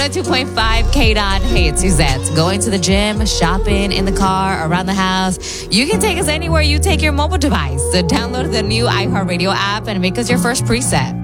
102.5 K-Dot. Hey, it's Suzette. Going to the gym, shopping, in the car, around the house. You can take us anywhere you take your mobile device. So download the new iHeartRadio app and make us your first preset.